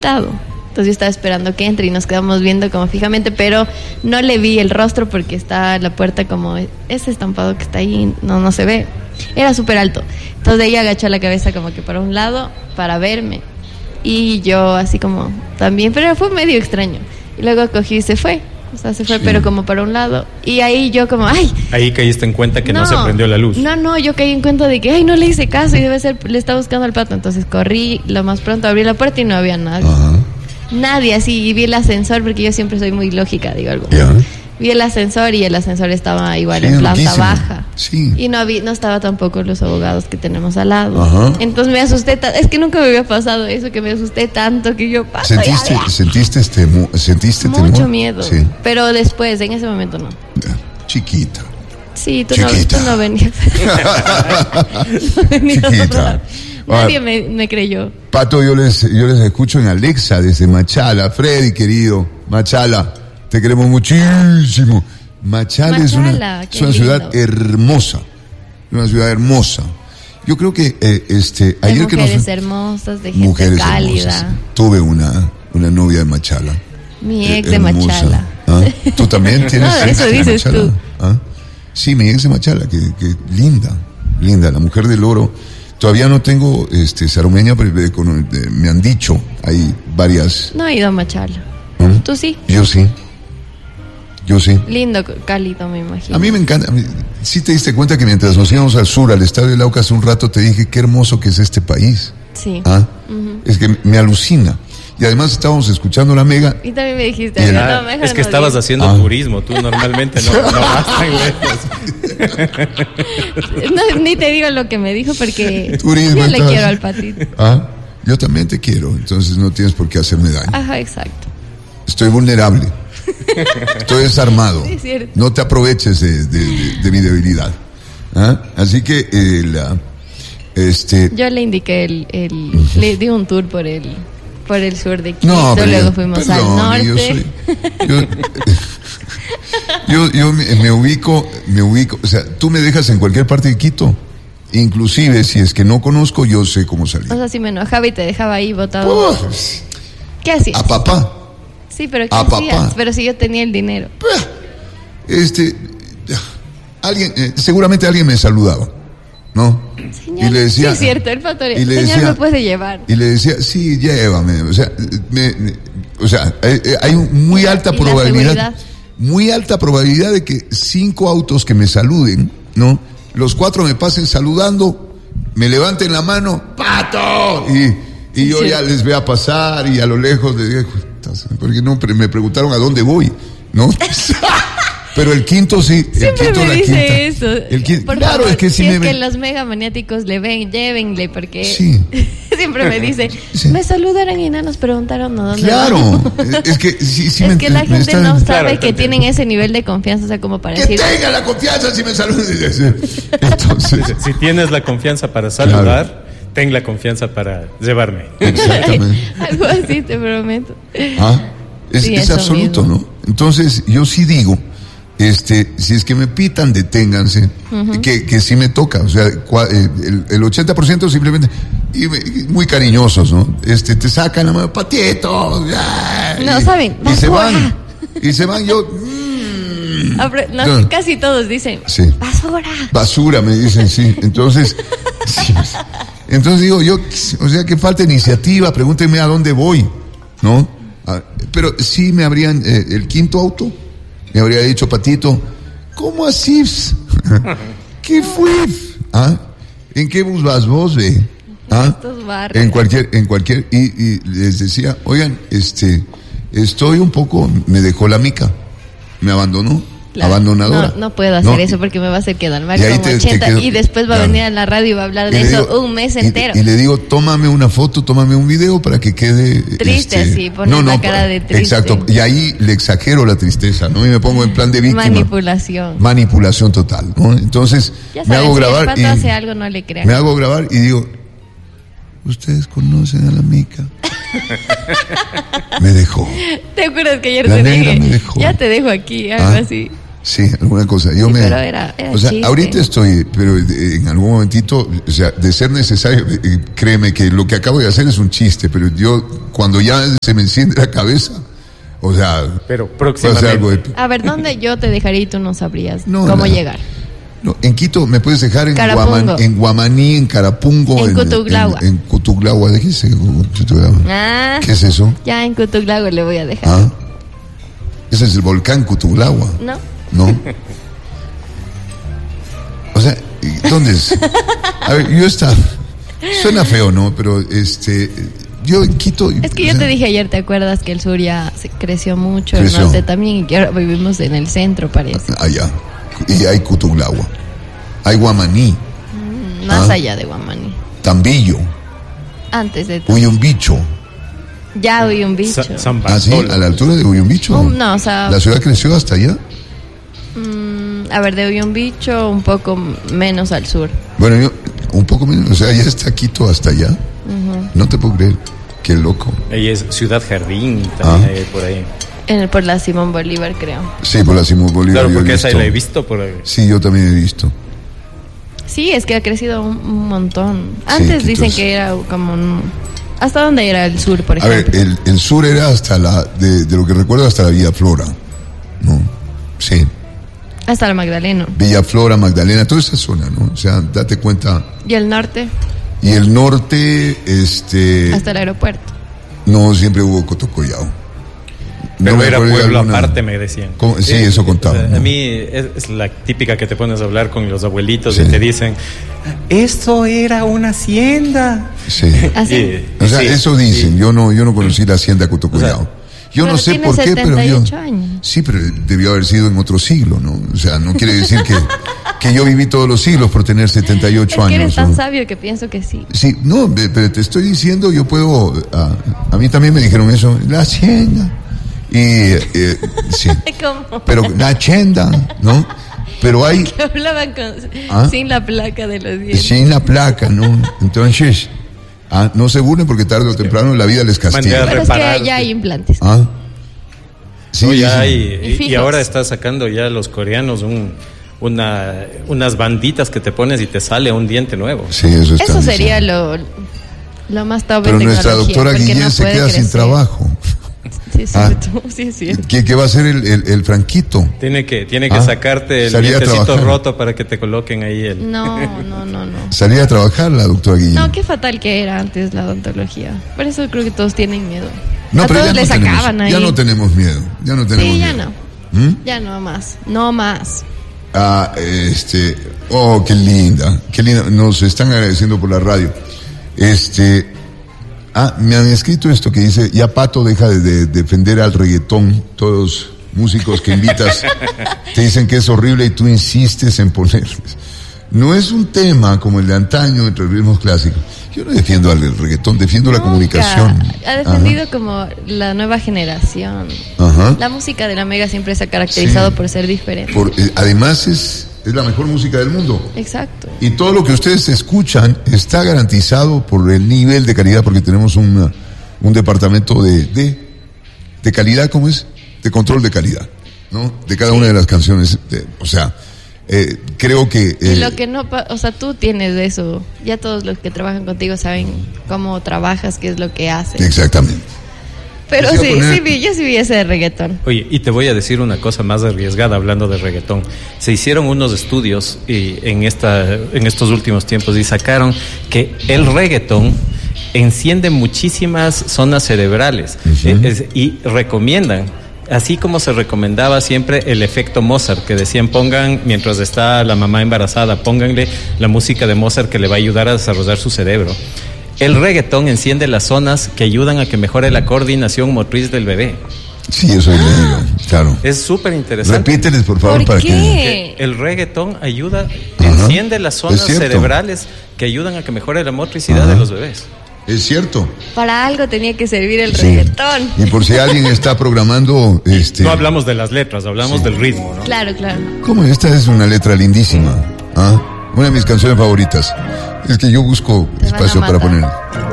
Entonces yo estaba esperando que entre y nos quedamos viendo como fijamente, pero no le vi el rostro porque está la puerta como ese estampado que está ahí, no se ve. Era súper alto. Entonces ella agachó la cabeza como que para un lado para verme. Y yo así como también, pero fue medio extraño. Y luego cogí y se fue. O sea, se fue, sí, pero como para un lado. Y ahí yo como, ay. Ahí caíste en cuenta que no se prendió la luz. No, yo caí en cuenta de que, ay, no le hice caso y debe ser, le estaba buscando al pato. Entonces corrí lo más pronto, abrí la puerta y no había nadie. Ajá. Nadie, así, y vi el ascensor, porque yo siempre soy muy lógica, digo algo. Yeah. Vi el ascensor y el ascensor estaba igual, sí, en planta loquísimo. baja. Sí. Y no estaba tampoco los abogados que tenemos al lado. Ajá. Entonces me asusté, es que nunca me había pasado eso, que me asusté tanto que yo paso. ¿Sentiste mucho temor? miedo. Sí. Pero después, en ese momento no. Chiquita. Sí, tú Chiquita. no venías. No venías. Chiquita. Nadie me creyó. Pato, yo les escucho en Alexa desde Machala. Freddy, querido, Machala, te queremos muchísimo. Machala es una ciudad hermosa. Una ciudad hermosa. Yo creo que ayer que mujeres hermosas, de gente cálida. Hermosas. Tuve una novia de Machala. Mi ex de Machala. ¿Ah? ¿Tú también tienes? No, eso dices tú. ¿Ah? Sí, mi ex de Machala, que linda, la mujer del oro. Todavía no tengo sarumeña, pero me han dicho, hay varias. No he ido a Machala. ¿Mm? ¿Tú sí? Yo sí. Lindo, cálido, me imagino. A mí me encanta. ¿Sí te diste cuenta que mientras nos íbamos al sur, al estadio del Auca, hace un rato te dije qué hermoso que es este país? Sí. ¿Ah? Uh-huh. Es que me alucina. Y además estábamos escuchando la Mega. Y también me dijiste, es que estabas haciendo turismo, tú normalmente no vas tan lejos. No, ni te digo lo que me dijo porque turismo, yo le quiero al patito. Yo también te quiero, entonces no tienes por qué hacerme daño. Ajá, exacto. Estoy vulnerable. Estoy desarmado. Sí, es cierto. No te aproveches de mi debilidad. Así que yo le indiqué le di un tour por el sur de Quito, no, luego fuimos al norte. Yo me ubico, o sea, tú me dejas en cualquier parte de Quito, inclusive si es que no conozco, yo sé cómo salir. O sea, si me enojaba y te dejaba ahí botado. ¿Qué hacías? A papá. Sí, pero ¿qué hacías? Papá. Pero si yo tenía el dinero. Seguramente alguien me saludaba, ¿no? Señor, y le decía, sí, es cierto, el factoría. Señor, decía, me puede llevar. Y le decía, sí, llévame. O sea, hay muy alta probabilidad. Muy alta probabilidad de que 5 autos que me saluden, ¿no? Los 4 me pasen saludando, me levanten la mano, ¡Pato! Y yo ya les vea pasar y a lo lejos les digo, porque no me preguntaron a dónde voy, ¿no? Pero el quinto sí. Siempre el quinto, me dice eso. Claro, favor, es que si es que los mega maniáticos le ven, llévenle, porque sí. Siempre me dice, sí. Me saludaron y no nos preguntaron a dónde. Claro, es que sí es que la gente no sabe que tienen ese nivel de confianza, o sea, como para decir. Que tenga la confianza si me saludan. Entonces, si tienes la confianza para saludar, claro, ten la confianza para llevarme. Exactamente. Algo así, te prometo. Es absoluto, mismo, ¿no? Entonces, yo sí digo, si es que me pitan, deténganse, que sí me toca, o sea, el 80% simplemente, y muy cariñosos, ¿no? Te sacan la mano, Patito, no saben, y se van, yo, casi todos dicen, sí, basura, me dicen, sí, entonces, sí, entonces digo yo, o sea, que falta iniciativa, pregúntenme a dónde voy, ¿no? Pero sí me habrían, el quinto auto, me habría dicho, Patito, ¿cómo así? ¿Qué fue? ¿En qué bus vas vos, ve? En cualquier, y les decía, oigan, estoy un poco, me dejó la mica, me abandonó. Claro, abandonadora. No puedo hacer eso porque me va a hacer quedar mal como 80 y después va a venir a la radio y va a hablar de eso un mes entero. Y le digo, tómame una foto, tómame un video para que quede triste, así, poner la cara de triste. Exacto, y ahí le exagero la tristeza, ¿no? Y me pongo en plan de víctima. Manipulación total, ¿no? Entonces, ya me hago grabar. Si el pato hace algo, no le crean. Me hago grabar y digo, ¿ustedes conocen a la mica? Me dejó. ¿Te acuerdas que ayer la te negra dije? Me dejó. Ya te dejo aquí, algo así. Sí, alguna cosa. Pero era o sea, chiste. ahorita estoy, pero en algún momentito, o sea, de ser necesario, créeme que lo que acabo de hacer es un chiste, pero yo, cuando ya se me enciende la cabeza, o sea, pero puedo hacer próximamente. algo épico. A ver, ¿dónde yo te dejaría y tú no sabrías No, cómo nada. llegar? No, en Quito me puedes dejar en Carapungo. en Guamaní, en Carapungo, En Cutuglagua. En Cutuglagua, ¿de qué es Cutuglagua? Ah, ¿Qué es eso? ya en Cutuglagua le voy a dejar. Ah, ese es el volcán Cutuglagua. ¿No? ¿No? O sea, ¿dónde es? A ver, yo estaba... Suena feo, ¿no? Pero yo en Quito... Es que o yo sea, te dije ayer, ¿te acuerdas que el sur ya se creció mucho, Creció. el norte también, y que ahora vivimos en el centro, parece? Allá. Y hay Cutuglagua. Hay Guamaní, Más allá de Guamaní. Tambillo, Antes de todo. Uyumbicho. Ya hubo un bicho. San Ah, sí, Bartolo. a la altura de Uyumbicho. No, o sea, ¿La ciudad creció hasta allá? a ver, de Uyumbicho un poco menos al sur. Bueno, yo, un poco menos, o sea, ya está Quito hasta allá. No te puedo creer, qué loco. Ahí es Ciudad Jardín, también hay por ahí. Por la Simón Bolívar, creo. Sí, por la Simón Bolívar. Claro, yo he porque esa visto. la he visto por ahí. Sí, yo también he visto. Sí, es que ha crecido un montón. Sí, Antes Quito dicen es- que era como... ¿Hasta dónde era el sur, por A ver, ejemplo? el sur era hasta de lo que recuerdo, hasta la Villa Flora. ¿No? Sí. Hasta la Magdalena. Villa Flora, Magdalena, toda esa zona, ¿no? O sea, date cuenta. ¿Y el norte? Y el norte, Hasta el aeropuerto. no siempre hubo Cotocollao. Pero me era acuerdo de pueblo alguna- aparte, me decían. ¿Cómo? Sí, eso contaba, O sea, ¿no? A mí es la típica que te pones a hablar con los abuelitos Sí. y te dicen, esto era una hacienda. Sí. ¿Así? Y- O sea, sí, eso dicen. sí. Yo no conocí la hacienda Cotocollao. O sea, yo pero no sé tiene por qué, pero yo... 78 años. Sí, pero debió haber sido en otro siglo, ¿no? O sea, no quiere decir que yo viví todos los siglos por tener 78 Es que años. eres tan ¿no? sabio que pienso que sí. Sí, no, pero te estoy diciendo, yo puedo... a mí también me dijeron eso, la hacienda. Y, sí, ¿Cómo? pero la hacienda, ¿no? Pero hay... Que hablaban ¿Ah? sin la placa de los dientes. Sin la placa, ¿no? Entonces, no se burlen porque tarde o temprano la vida les castiga. Mandé a Pero es que repararte. ya hay implantes. ¿Ah? Sí, No, ya dicen. hay- Y y fijos. ahora está sacando ya los coreanos unas banditas que te pones y te sale un diente nuevo. Sí, eso está Eso sería lo más top Pero en nuestra tecnología, doctora porque Guillén no se puede queda sin crecer. trabajo. Sí, es Ah. cierto. Sí, es cierto. ¿Qué va a hacer el Franquito? Tiene que Ah, sacarte el salía a dientecito trabajar. roto para que te coloquen ahí el... No. Salía a trabajar la doctora Guillén. No, qué fatal que era antes la odontología. Por eso creo que todos tienen miedo. No, A pero todos ya les no tenemos, sacaban ahí. ya no tenemos miedo. Ya no tenemos Sí, ya miedo. no. ¿Mm? Ya no más. No más. Ah, oh, qué linda, nos están agradeciendo por la radio. Me han escrito esto que dice, ya Pato deja de defender al reggaetón, todos los músicos que invitas te dicen que es horrible y tú insistes en ponerles. No es un tema como el de antaño entre los ritmos clásicos. Yo no defiendo al reggaetón, defiendo la Nunca. comunicación. Ha defendido como la nueva generación. Ajá. La música de la Mega siempre se ha caracterizado Sí. por ser diferente. Además es la mejor música del mundo. Exacto. Y todo lo que ustedes escuchan está garantizado por el nivel de calidad, porque tenemos un departamento de calidad, ¿cómo es? De control de calidad, ¿no? De cada una de las canciones. Creo que... Y lo que no, o sea, tú tienes de eso. Ya todos los que trabajan contigo saben cómo trabajas, qué es lo que haces. Exactamente. Pero Les iba a sí, poner- yo sí vi ese de reggaetón. Oye, y te voy a decir una cosa más arriesgada hablando de reggaetón. Se hicieron unos estudios en estos últimos tiempos y sacaron que el reggaetón enciende muchísimas zonas cerebrales. Y recomiendan, así como se recomendaba siempre el efecto Mozart, que decían pongan, mientras está la mamá embarazada, pónganle la música de Mozart que le va a ayudar a desarrollar su cerebro. El reggaetón enciende las zonas que ayudan a que mejore la coordinación motriz del bebé. Sí, eso he leído, claro. Es súper interesante. Repíteles, por favor, ¿Por para qué? El reggaetón ayuda, Ajá. enciende las zonas Es cierto. cerebrales que ayudan a que mejore la motricidad Ajá. de los bebés. Es cierto. Para algo tenía que servir el Sí. reggaetón. Y por si alguien está programando, No hablamos de las letras, hablamos del ritmo, ¿no? Claro. ¿Cómo? Esta es una letra lindísima. ¿Ah? Una de mis canciones favoritas. Es que yo busco Te van a espacio para matar. poner.